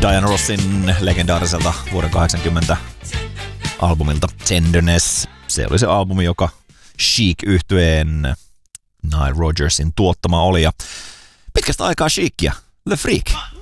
Diana Rossin legendaariselta vuoden 80 albumilta Tenderness. Se oli se albumi, joka Chic-yhtyeen Nile Rodgersin tuottama oli. Ja pitkästä aikaa Chicia, The Freak